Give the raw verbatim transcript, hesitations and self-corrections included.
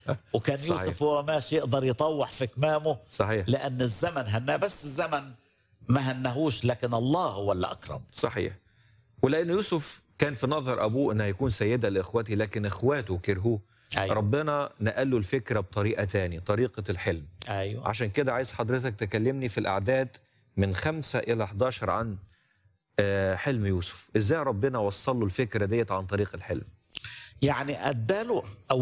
وكان صحيح. يوسف وهو ماشي يقدر يطوح في كمامه، صحيح. لأن الزمن هناه، بس الزمن ما هنهوش، لكن الله هو اللي أكرم. صحيح. ولأن يوسف كان في نظر أبوه أنه هيكون سيدة لإخوته، لكن إخواته كرهوه. أيوة. ربنا نقل له الفكرة بطريقة تاني، طريقة الحلم. أيوة. عشان كده عايز حضرتك تكلمني في الأعداد من خمسة إلى إحدى عشر عن آه، حلم يوسف. إزاي ربنا وصل له الفكرة ديت عن طريق الحلم؟ يعني أداله